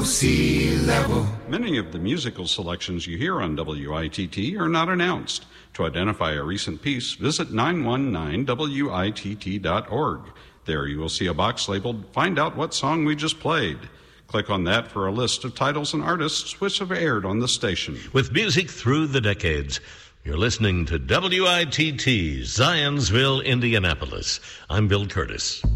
sea level. Many of the musical selections you hear on WITT are not announced. To identify a recent piece, visit 919witt.org. There you will see a box labeled Find Out What Song We Just Played. Click on that for a list of titles and artists which have aired on the station. With music through the decades, you're listening to WITT, Zionsville, Indianapolis. I'm Bill Curtis.